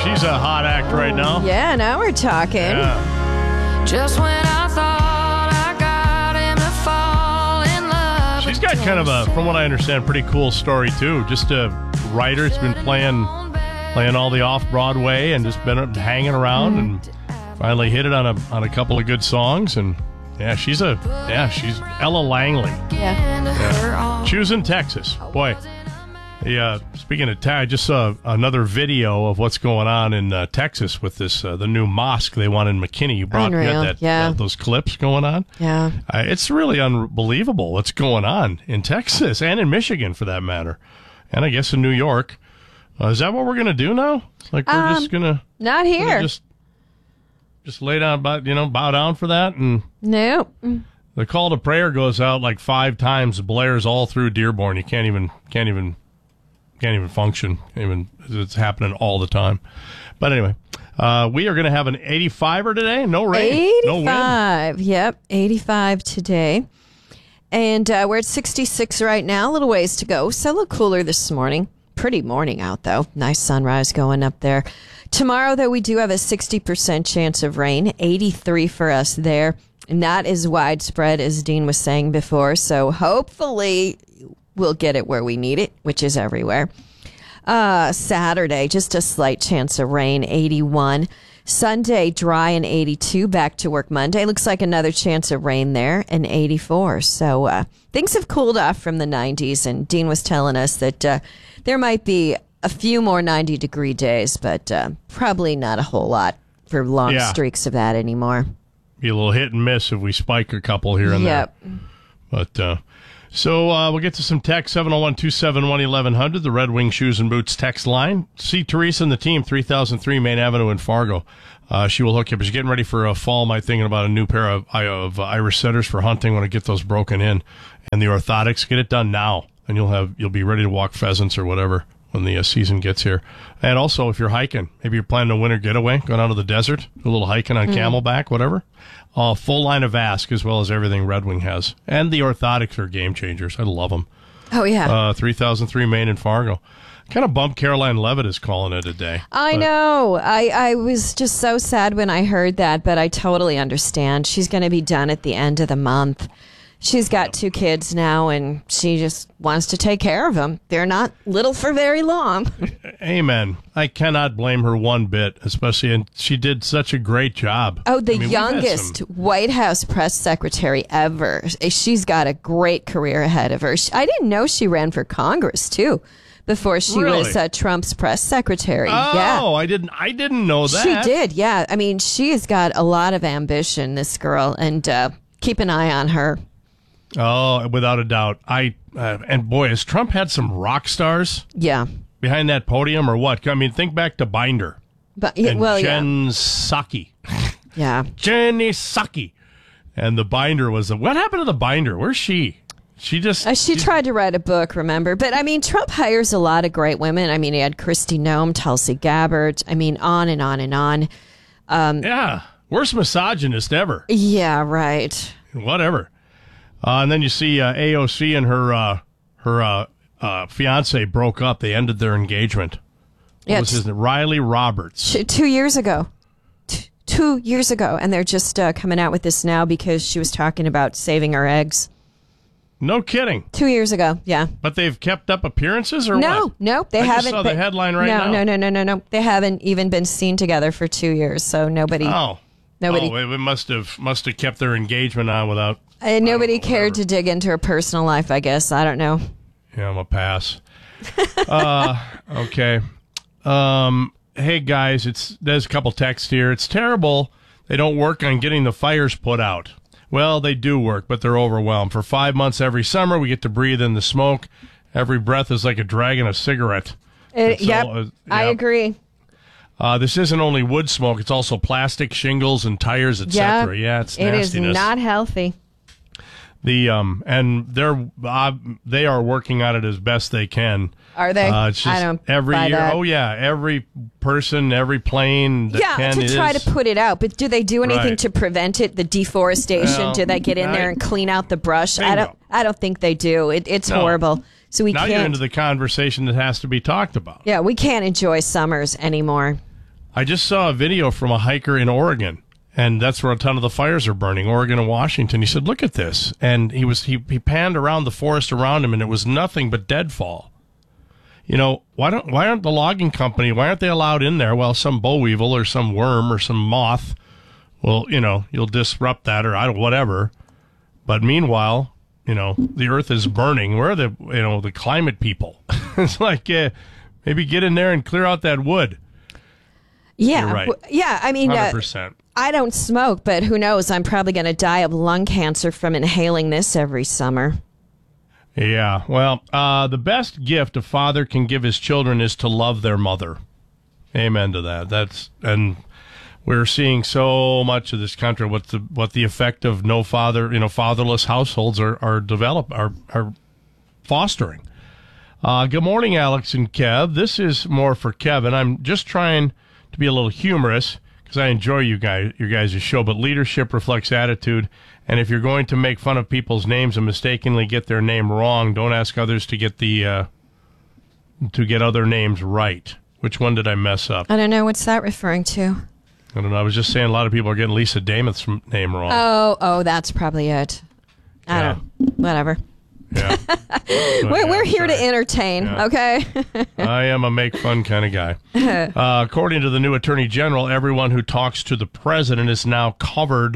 She's a hot act right now. Yeah, now we're talking. Yeah. Just when I thought I got him to fall in love. She's got kind of a, from what I understand, pretty cool story too. Just a writer. Has been playing all the off-Broadway and just been hanging around and finally hit it on a couple of good songs. And she's Ella Langley. Yeah. She was in Texas. Boy. Speaking of I just saw another video of what's going on in Texas with this the new mosque they want in McKinney. You had those clips going on. Yeah, it's really unbelievable what's going on in Texas and in Michigan for that matter, and I guess in New York. Is that what we're gonna do now? Like we're just gonna not here. Just lay down, bow down for that, and nope. The call to prayer goes out like 5 times. Blares all through Dearborn. You can't even function. It's happening all the time. But anyway, we are going to have an 85er today. No rain. 85. No wind. Yep, 85 today. And we're at 66 right now. A little ways to go. So a little cooler this morning. Pretty morning out, though. Nice sunrise going up there. Tomorrow, though, we do have a 60% chance of rain. 83 for us there. Not as widespread as Dean was saying before. So hopefully we'll get it where we need it, which is everywhere. Saturday, just a slight chance of rain, 81. Sunday, dry and 82. Back to work Monday. Looks like another chance of rain there, and 84. So things have cooled off from the 90s, and Dean was telling us that there might be a few more 90-degree days, but probably not a whole lot for long streaks of that anymore. Be a little hit and miss if we spike a couple here and there. But so we'll get to some text, 701-271-1100, the Red Wing Shoes and Boots text line. See Teresa and the team, 3003 Main Avenue in Fargo. She will hook you up. She's getting ready for a fall. I'm thinking about a new pair of Irish setters for hunting when I get those broken in. And the orthotics, get it done now, and you'll be ready to walk pheasants or whatever when the season gets here. And also, if you're hiking, maybe you're planning a winter getaway, going out to the desert, do a little hiking on Camelback, whatever. Full line of Ask, as well as everything Red Wing has. And the orthotics are game changers. I love them. Oh, yeah. 3003 Main in Fargo. Kind of bummed Caroline Levitt is calling it a day. I know. I was just so sad when I heard that, but I totally understand. She's going to be done at the end of the month. She's got 2 kids now, and she just wants to take care of them. They're not little for very long. Amen. I cannot blame her one bit, especially, and she did such a great job. Oh, youngest White House press secretary ever. She's got a great career ahead of her. I didn't know she ran for Congress, too, before she was Trump's press secretary. Oh, I didn't know that. She did, yeah. I mean, she has got a lot of ambition, this girl, and keep an eye on her. Oh, without a doubt. And boy, has Trump had some rock stars behind that podium or what? I mean, think back to Binder. Jen Psaki. Yeah. Jenny Psaki. And the Binder was what happened to the Binder? Where's she? She tried to write a book, remember? But, I mean, Trump hires a lot of great women. I mean, he had Kristi Noem, Tulsi Gabbard. I mean, on and on and on. Worst misogynist ever. Yeah, right. Whatever. And then you see AOC and her fiance broke up. They ended their engagement. What was his name? Riley Roberts. 2 years ago. 2 years ago. And they're just coming out with this now because she was talking about saving her eggs. No kidding. 2 years ago, yeah. But they've kept up appearances or what? No, they haven't. I just saw the headline now. No. They haven't even been seen together for 2 years, so nobody... Nobody. It must have kept their engagement on without... nobody cared to dig into her personal life, I guess. I don't know. Yeah, I'm a pass. Okay. Hey, guys, there's a couple texts here. It's terrible they don't work on getting the fires put out. Well, they do work, but they're overwhelmed. For 5 months every summer, we get to breathe in the smoke. Every breath is like a drag in a cigarette. I agree. This isn't only wood smoke; it's also plastic, shingles, and tires, etc. Yeah, it's nastiness. It is not healthy. And they are working on it as best they can. Are they? It's just I don't every buy year. that. Oh yeah, every person, every plane. To try to put it out. But do they do anything to prevent it? The deforestation? Well, do they get in there and clean out the brush? Bingo. I don't think they do. It's horrible. So now you're into the conversation that has to be talked about. Yeah, we can't enjoy summers anymore. I just saw a video from a hiker in Oregon, and that's where a ton of the fires are burning, Oregon and Washington. He said, look at this. And he panned around the forest around him, and it was nothing but deadfall. You know, why aren't the logging company, why aren't they allowed in there? Well, some boll weevil or some worm or some moth will, you'll disrupt that or whatever. But meanwhile, the earth is burning. Where are the climate people? It's like, maybe get in there and clear out that wood. Yeah. You're right. Yeah. I mean, 100%. I don't smoke, but who knows? I'm probably going to die of lung cancer from inhaling this every summer. Yeah. Well, the best gift a father can give his children is to love their mother. Amen to that. And we're seeing so much of this country what the effect of no father, fatherless households are fostering. Good morning, Alex and Kev. This is more for Kevin. I'm just trying to be a little humorous because I enjoy your guys' show, but leadership reflects attitude. And if you're going to make fun of people's names and mistakenly get their name wrong, don't ask others to get other names right. Which one did I mess up? I don't know. What's that referring to? I don't know. I was just saying a lot of people are getting Lisa Damoth's name wrong. Oh, that's probably it. I don't. Whatever. Yeah. We're here to entertain, okay? I am a make fun kind of guy. According to the new Attorney General, everyone who talks to the president is now covered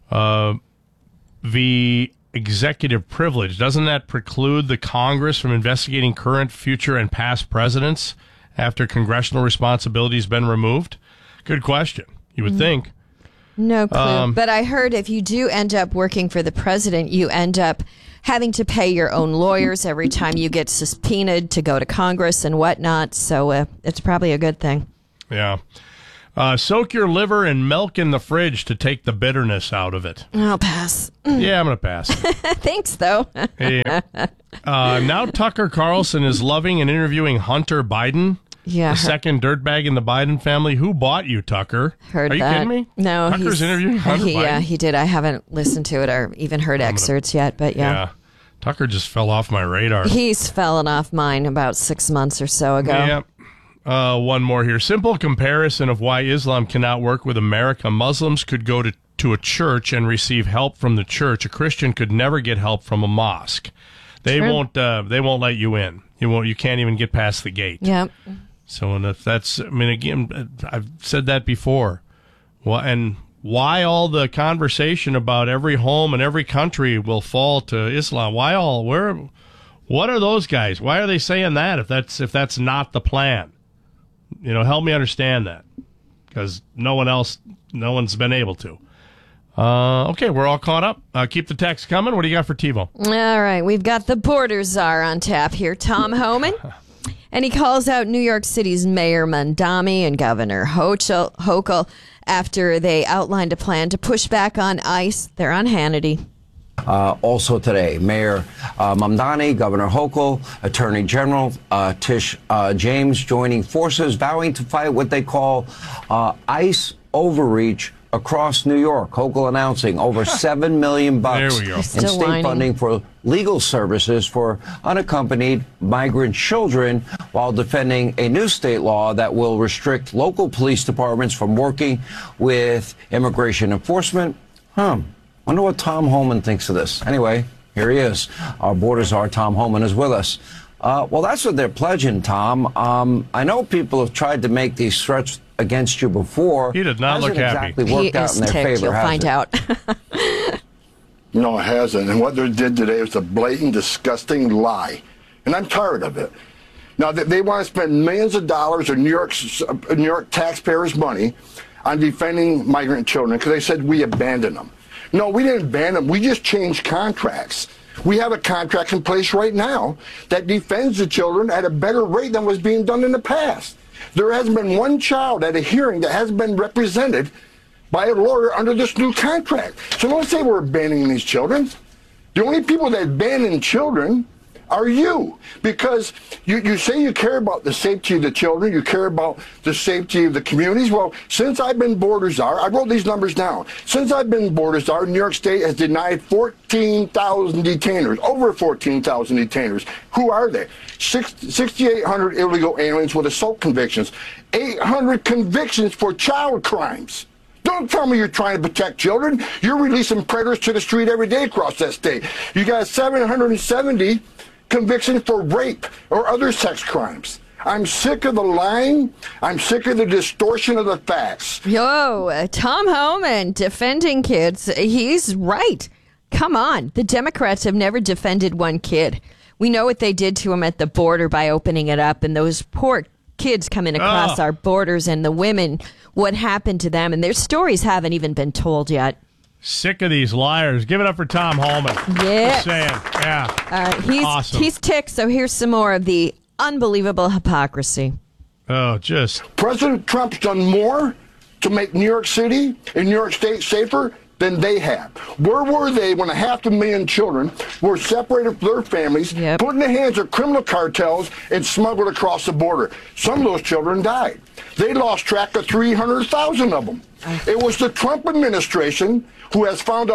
the executive privilege. Doesn't that preclude the Congress from investigating current, future, and past presidents after congressional responsibility has been removed? Good question. You would think. No clue. But I heard if you do end up working for the president, you end up having to pay your own lawyers every time you get subpoenaed to go to Congress and whatnot. So it's probably a good thing. Yeah. Soak your liver in milk in the fridge to take the bitterness out of it. I'll pass. Yeah, I'm going to pass. Thanks, though. Yeah. Now Tucker Carlson is loving and interviewing Hunter Biden. Yeah. The second dirtbag in the Biden family. Who bought you, Tucker? Heard Are you that. kidding me? No. Tucker's interviewing Hunter Biden? Yeah, he did. I haven't listened to it or even heard excerpts yet, but yeah. Tucker just fell off my radar. He's fallen off mine about 6 months or so ago. Yeah. One more here. Simple comparison of why Islam cannot work with America. Muslims could go to a church and receive help from the church. A Christian could never get help from a mosque. They won't let you in. You can't even get past the gate. Yep. So, and if that's, I mean, again, I've said that before. Well, and why all the conversation about every home and every country will fall to Islam? What are those guys? Why are they saying that if that's not the plan? Help me understand that, because no one's been able to. Okay, we're all caught up. Keep the text coming. What do you got for TiVo? All right, we've got the border czar on tap here, Tom Homan. And he calls out New York City's Mayor Mamdani and Governor Hochul after they outlined a plan to push back on ICE. They're on Hannity. Also today, Mayor Mamdani, Governor Hochul, Attorney General Tish James joining forces, vowing to fight what they call ICE overreach across New York. Hochul announcing over $7 million in state funding for legal services for unaccompanied migrant children, while defending a new state law that will restrict local police departments from working with immigration enforcement. Wonder what Tom Homan thinks of this. Anyway, here he is. Our border czar, Tom Homan, is with us. Well, that's what they're pledging, Tom. I know people have tried to make these threats against you before. He did not look happy. Exactly worked out in their favor, You'll find out. No, it hasn't. And what they did today was a blatant, disgusting lie. And I'm tired of it. Now, they want to spend millions of dollars of New York taxpayers' money on defending migrant children because they said we abandoned them. No, we didn't ban them. We just changed contracts. We have a contract in place right now that defends the children at a better rate than was being done in the past. There hasn't been one child at a hearing that hasn't been represented by a lawyer under this new contract. So don't say we're abandoning these children. The only people that abandon children are you. Because you say you care about the safety of the children, you care about the safety of the communities. Well, since I've been border czar, I wrote these numbers down. Since I've been border czar, New York State has denied 14,000 detainers, over 14,000 detainers. Who are they? 6,800 illegal aliens with assault convictions, 800 convictions for child crimes. Don't tell me you're trying to protect children. You're releasing predators to the street every day across that state. You got 770 convictions for rape or other sex crimes. I'm sick of the lying. I'm sick of the distortion of the facts. Yo, Tom Homan defending kids. He's right. Come on. The Democrats have never defended one kid. We know what they did to him at the border by opening it up, and those poor kids coming across our borders, and the women, what happened to them, and their stories haven't even been told yet. Sick of these liars. Give it up for Tom Homan. Yeah. Just saying. Yeah. Awesome. He's ticked, so here's some more of the unbelievable hypocrisy. Oh, just. President Trump's done more to make New York City and New York State safer than they have. Where were they when 500,000 children were separated from their families, put in the hands of criminal cartels, and smuggled across the border? Some of those children died. They lost track of 300,000 of them. It was the Trump administration who has found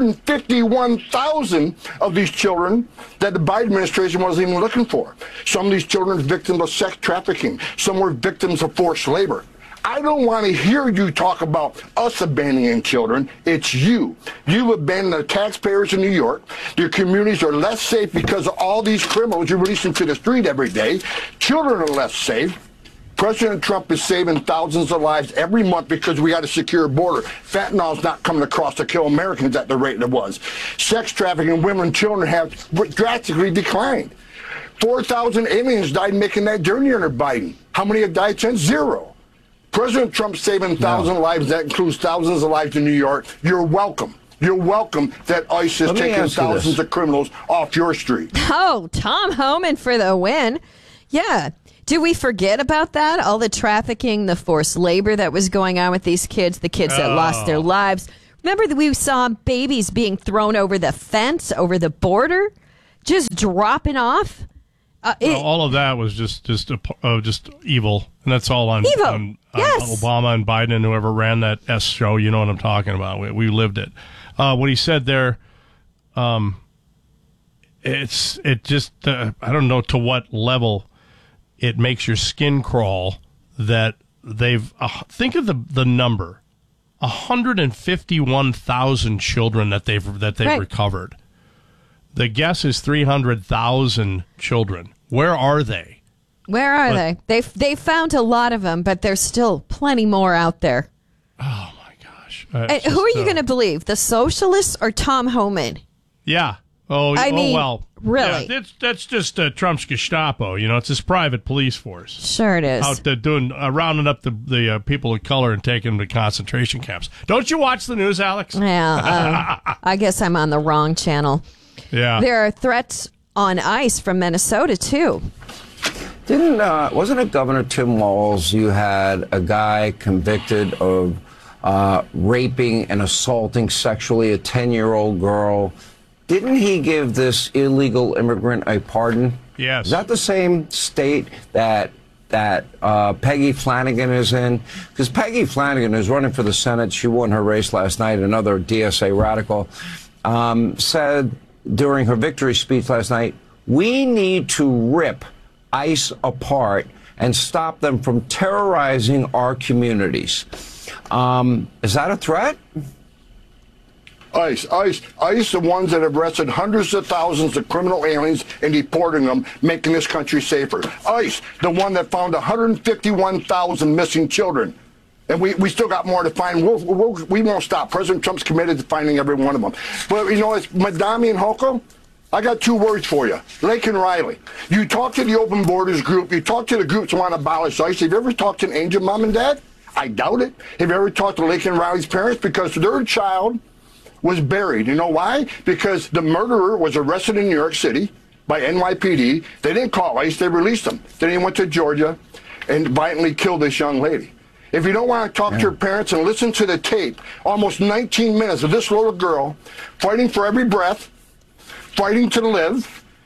151,000 of these children that the Biden administration wasn't even looking for. Some of these children are victims of sex trafficking. Some were victims of forced labor. I don't want to hear you talk about us abandoning children. It's you. You've abandoned the taxpayers in New York. Your communities are less safe because of all these criminals you're releasing to the street every day. Children are less safe. President Trump is saving thousands of lives every month because we got a secure border. Fentanyl's not coming across to kill Americans at the rate it was. Sex trafficking, women and children have drastically declined. 4,000 aliens died making that journey under Biden. How many have died since? 0. President Trump's saving thousands of lives. That includes thousands of lives in New York. You're welcome. You're welcome that ICE is taking thousands of criminals off your street. Oh, Tom Homan for the win. Yeah. Do we forget about that? All the trafficking, the forced labor that was going on with these kids, the kids that lost their lives. Remember that we saw babies being thrown over the fence, over the border, just dropping off? All of that was just evil, and that's all on Obama and Biden and whoever ran that S show. You know what I'm talking about. We lived it. What he said there, I don't know to what level it makes your skin crawl that they've think of the number, 151,000 children that they've recovered. The guess is 300,000 children. Where are they? Where are they? They found a lot of them, but there's still plenty more out there. Oh, my gosh. Who are you going to believe, the socialists or Tom Homan? Yeah. Really? Yeah, that's just Trump's Gestapo. You know, it's his private police force. Sure it is. Out doing rounding up the people of color and taking them to concentration camps. Don't you watch the news, Alex? Yeah. I guess I'm on the wrong channel. Yeah. There are threats on ICE from Minnesota, too. Wasn't it Governor Tim Walz? You had a guy convicted of raping and assaulting sexually a 10-year-old girl. Didn't he give this illegal immigrant a pardon? Yes. Is that the same state that Peggy Flanagan is in? Because Peggy Flanagan is running for the Senate. She won her race last night. Another DSA radical said during her victory speech last night, we need to rip ICE apart and stop them from terrorizing our communities. Is that a threat? ICE, the ones that have arrested hundreds of thousands of criminal aliens and deporting them, making this country safer. ICE, the one that found 151,000 missing children. And we still got more to find. We won't stop. President Trump's committed to finding every one of them. But, you know, it's Madami and Hochul. I got 2 words for you. Laken Riley. You talk to the Open Borders group. You talk to the groups who want to abolish ICE. Have you ever talked to an Angel mom and dad? I doubt it. Have you ever talked to Laken Riley's parents? Because their child was buried. You know why? Because the murderer was arrested in New York City by NYPD. They didn't call ICE. They released him. Then he went to Georgia and violently killed this young lady. If you don't want to talk to your parents and listen to the tape, almost 19 minutes of this little girl fighting for every breath, fighting to live,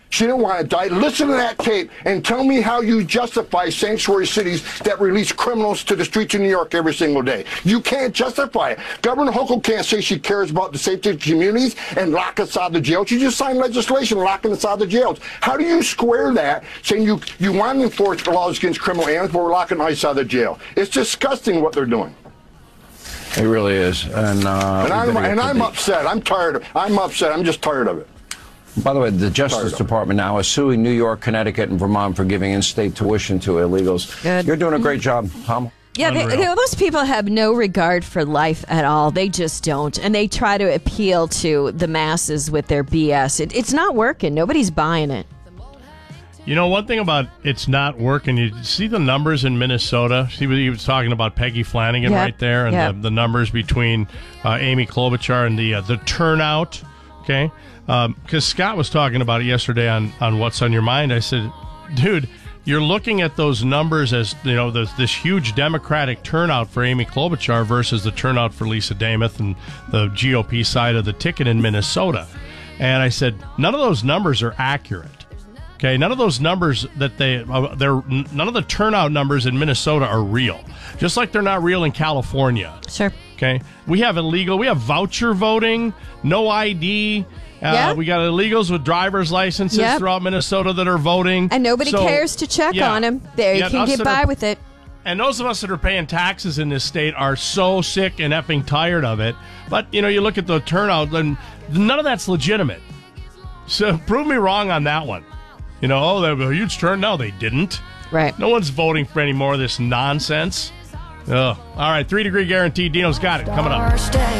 She didn't want to die. Listen to that tape and tell me how you justify sanctuary cities that release criminals to the streets of New York every single day. You can't justify it. Governor Hochul can't say she cares about the safety of communities and lock us out of the jail. She just signed legislation locking us out of the jails. How do you square that, saying you want to enforce the laws against criminal aliens, but we're locking ICE out of the jail? It's disgusting what they're doing. It really is. And I'm upset. I'm tired. I'm upset. I'm just tired of it. By the way, the Justice Department now is suing New York, Connecticut, and Vermont for giving in-state tuition to illegals. Good. You're doing a great job, Tom. Yeah, those people have no regard for life at all. They just don't. And they try to appeal to the masses with their BS. It's not working. Nobody's buying it. You know, one thing about it's not working, you see the numbers in Minnesota? See, he was talking about Peggy Flanagan right there, and the numbers between Amy Klobuchar and the turnout, okay? Because Scott was talking about it yesterday on What's on Your Mind. I said, dude, you're looking at those numbers as, you know, this huge Democratic turnout for Amy Klobuchar versus the turnout for Lisa Dameth and the GOP side of the ticket in Minnesota. And I said, none of those numbers are accurate. Okay, none of those numbers none of the turnout numbers in Minnesota are real. Just like they're not real in California. Sure. Okay, we have voucher voting, no ID. We got illegals with driver's licenses throughout Minnesota that are voting. And nobody cares to check on them. You can get by with it. And those of us that are paying taxes in this state are so sick and effing tired of it. But, you know, you look at the turnout, and none of that's legitimate. So prove me wrong on that one. You know, they have a huge turn. No, they didn't. Right. No one's voting for any more of this nonsense. All right, 3 Degree Guarantee. Dino's got it. Coming up.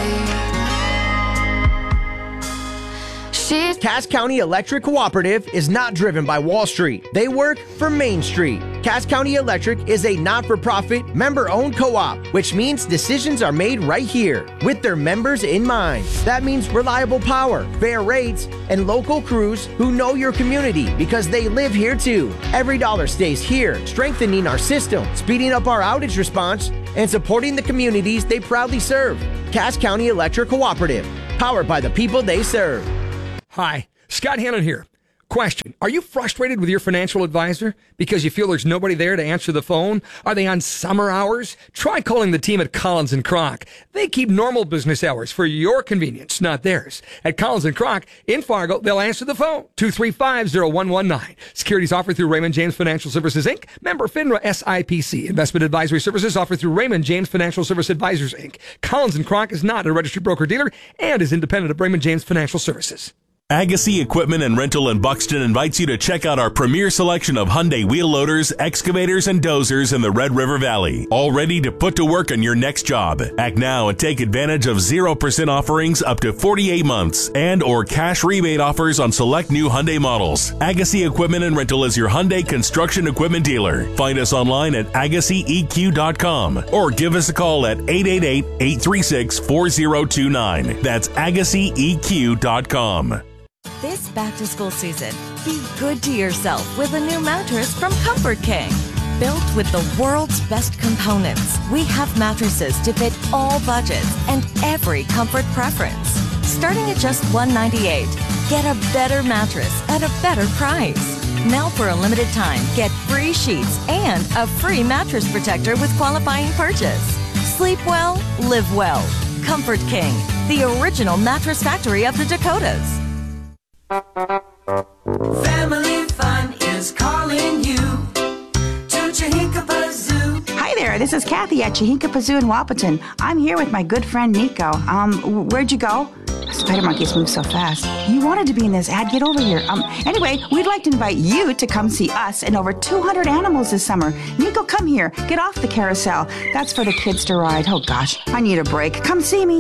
Cass County Electric Cooperative is not driven by Wall Street. They work for Main Street. Cass County Electric is a not-for-profit, member-owned co-op, which means decisions are made right here with their members in mind. That means reliable power, fair rates, and local crews who know your community because they live here too. Every dollar stays here, strengthening our system, speeding up our outage response, and supporting the communities they proudly serve. Cass County Electric Cooperative, powered by the people they serve. Hi, Scott Hannon here. Question, are you frustrated with your financial advisor because you feel there's nobody there to answer the phone? Are they on summer hours? Try calling the team at Collins & Kroc. They keep normal business hours for your convenience, not theirs. At Collins & Kroc in Fargo, they'll answer the phone, 235-0119. Securities offered through Raymond James Financial Services, Inc., member FINRA SIPC. Investment advisory services offered through Raymond James Financial Service Advisors, Inc. Collins & Kroc is not a registered broker-dealer and is independent of Raymond James Financial Services. Agassi Equipment and Rental in Buxton invites you to check out our premier selection of Hyundai wheel loaders, excavators, and dozers in the Red River Valley. All ready to put to work on your next job. Act now and take advantage of 0% offerings up to 48 months and or cash rebate offers on select new Hyundai models. Agassi Equipment and Rental is your Hyundai construction equipment dealer. Find us online at AgassiEQ.com or give us a call at 888-836-4029. That's AgassiEQ.com. This back-to-school season, be good to yourself with a new mattress from Comfort King. Built with the world's best components, we have mattresses to fit all budgets and every comfort preference. Starting at just $198, get a better mattress at a better price. Now for a limited time, get free sheets and a free mattress protector with qualifying purchase. Sleep well, live well. Comfort King, the original mattress factory of the Dakotas. Family Fun is calling you to Chihinkapazoo. Hi there, this is Kathy at Chihinkapazoo in Wapaton. I'm here with my good friend Nico. Where'd you go? Spider monkeys move so fast. You wanted to be in this ad. Get over here. Anyway, we'd like to invite you to come see us and over 200 animals this summer. Nico, come here. Get off the carousel. That's for the kids to ride. Oh gosh, I need a break. Come see me.